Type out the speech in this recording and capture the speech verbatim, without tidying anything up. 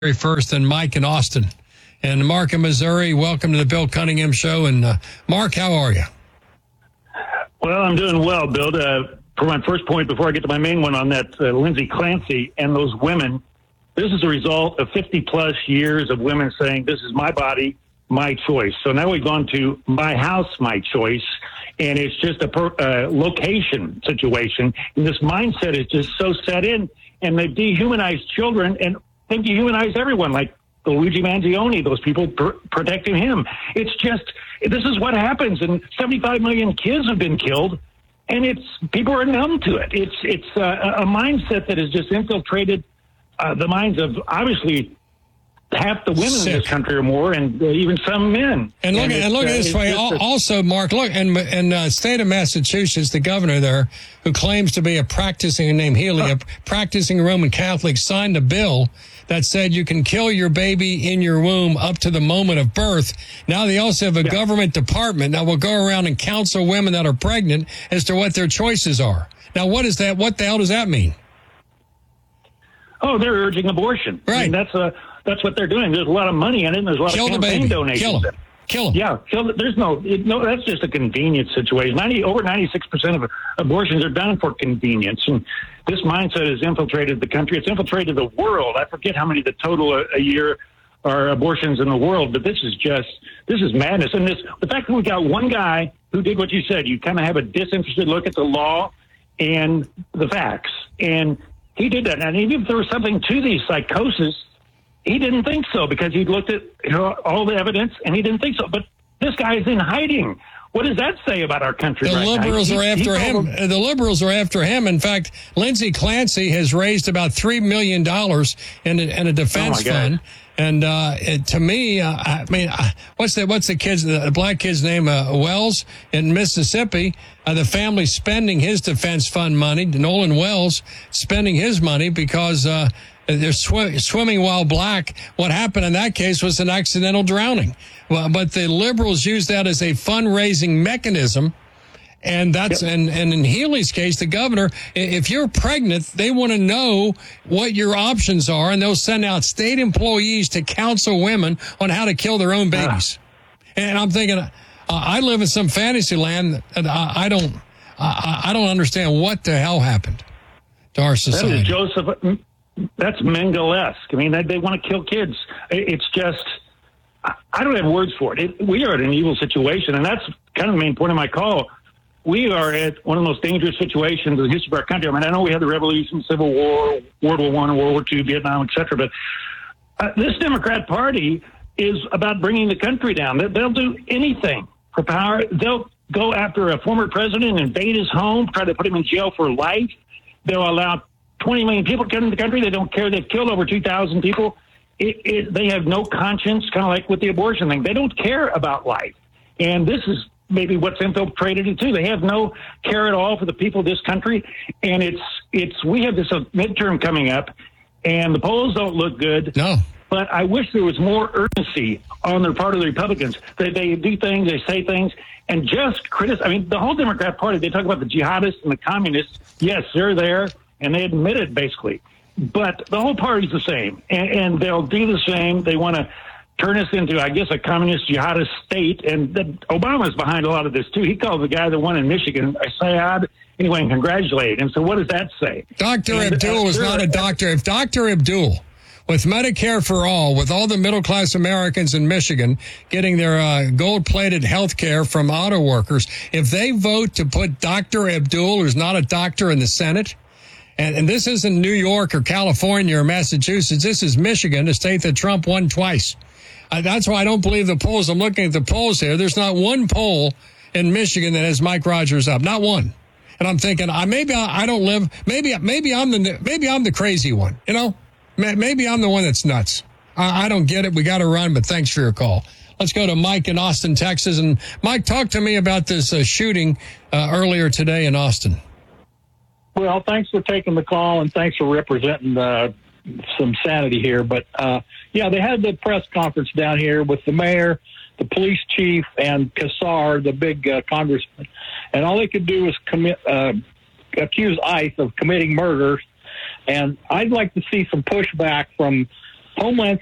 first, and Mike in Austin. And Mark in Missouri, welcome to the Bill Cunningham Show. And uh, Mark, how are you? Well, I'm doing well, Bill. Uh, for my first point, before I get to my main one on that, uh, Lindsay Clancy and those women, this is a result of fifty-plus years of women saying, this is my body, my choice. So now we've gone to my house, my choice, and it's just a per, uh, location situation. And this mindset is just so set in, and they dehumanize children and they dehumanize everyone, like Luigi Mangione, those people pr- protecting him. It's just, this is what happens, and seventy-five million kids have been killed, and it's people are numb to it. It's it's uh, a mindset that has just infiltrated uh, the minds of obviously half the women Sick. in this country or more, and uh, even some men. And look, and, and look uh, at this way. Also, Mark, look, in in uh, state of Massachusetts, the governor there, who claims to be a practicing, named Healy, huh. a practicing Roman Catholic, signed a bill that said you can kill your baby in your womb up to the moment of birth. Now they also have a yeah. government department that will go around and counsel women that are pregnant as to what their choices are. Now, what is that? What the hell does that mean? Oh, they're urging abortion. Right. I mean, that's a. That's what they're doing. There's a lot of money in it, and there's a lot Kill of campaign the baby. donations. Kill him. Kill him. Yeah, kill, there's no, it, no. That's just a convenience situation. Ninety over ninety-six percent of abortions are done for convenience, and this mindset has infiltrated the country. It's infiltrated the world. I forget how many the total a, a year are abortions in the world, but this is just this is madness. And this the fact that we got one guy who did what you said. You kind of have a disinterested look at the law and the facts, and he did that. And even if there was something to these psychosis, he didn't think so because he looked at you know, all the evidence and he didn't think so. But this guy is in hiding. What does that say about our country the right liberals now? are He, after he him. them- The liberals are after him. In fact, Lindsay Clancy has raised about three million dollars in a, in a defense oh fund. And uh, it, to me, uh, I mean, uh, what's the what's the kid's the black kid's name? Uh, Wells in Mississippi. Uh, the family spending his defense fund money. Nolan Wells spending his money because uh, they're sw- swimming while black. What happened in that case was an accidental drowning. Well, but the liberals use that as a fundraising mechanism. And that's, yep. and, and in Healy's case, the governor, if you're pregnant, they want to know what your options are, and they'll send out state employees to counsel women on how to kill their own babies. Ah. And I'm thinking, uh, I live in some fantasy land, and I, I don't, I, I don't understand what the hell happened to our society. That is Joseph, that's Mengele-esque. I mean, they, they want to kill kids. It's just, I don't have words for it. it. We are in an evil situation, and that's kind of the main point of my call. We are at one of the most dangerous situations in the history of our country. I mean, I know we had the Revolution, Civil War, World War One, World War Two, Vietnam, et cetera, but uh, this Democrat Party is about bringing the country down. They, they'll do anything for power. They'll go after a former president, invade his home, try to put him in jail for life. They'll allow twenty million people to come into the country. They don't care. They've killed over two thousand people. It, it, they have no conscience, kind of like with the abortion thing. They don't care about life. And this is maybe what's infiltrated it too. They have no care at all for the people of this country. And it's, it's, we have this uh, midterm coming up and the polls don't look good. No. But I wish there was more urgency on the part of the Republicans. They, they do things, they say things, and just criticize. I mean, the whole Democrat Party, they talk about the jihadists and the communists. Yes, they're there, and they admit it basically. But the whole party's the same, and, and they'll do the same. They want to turn us into, I guess, a communist jihadist state. And the, Obama's behind a lot of this, too. He called the guy that won in Michigan a Sayad anyway and congratulated him. So what does that say? Doctor And, Abdul uh, is not a doctor. If Doctor Abdul, with Medicare for all, with all the middle-class Americans in Michigan getting their uh, gold-plated health care from auto workers, if they vote to put Doctor Abdul, who's not a doctor, in the Senate, and, and this isn't New York or California or Massachusetts, this is Michigan, a state that Trump won twice. Uh, that's why I don't believe the polls. I'm looking at the polls here. There's not one poll in Michigan that has Mike Rogers up. Not one. And I'm thinking, I maybe I, I don't live. Maybe maybe I'm the maybe I'm the crazy one. You know, maybe I'm the one that's nuts. I, I don't get it. We got to run. But thanks for your call. Let's go to Mike in Austin, Texas. And Mike, talk to me about this uh, shooting uh, earlier today in Austin. Well, thanks for taking the call and thanks for representing uh, some sanity here. But, uh, yeah, they had the press conference down here with the mayor, the police chief, and Kassar, the big uh, congressman. And all they could do was commit, uh, accuse ICE of committing murders. And I'd like to see some pushback from Homeland